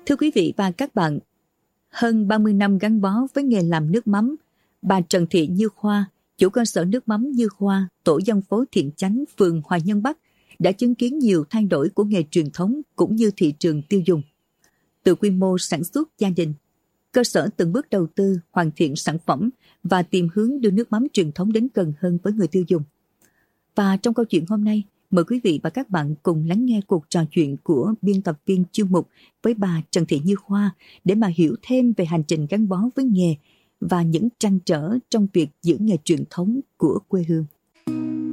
Thưa quý vị và các bạn, hơn 30 năm gắn bó với nghề làm nước mắm, bà Trần Thị Như Khoa, chủ cơ sở nước mắm Như Khoa, tổ dân phố Thiện Chánh, phường Hòa Nhân Bắc, đã chứng kiến nhiều thay đổi của nghề truyền thống cũng như thị trường tiêu dùng. Từ quy mô sản xuất gia đình, cơ sở từng bước đầu tư, hoàn thiện sản phẩm và tìm hướng đưa nước mắm truyền thống đến gần hơn với người tiêu dùng. Và trong câu chuyện hôm nay, mời quý vị và các bạn cùng lắng nghe cuộc trò chuyện của biên tập viên chuyên mục với bà Trần Thị Như Khoa để mà hiểu thêm về hành trình gắn bó với nghề và những trăn trở trong việc giữ nghề truyền thống của quê hương.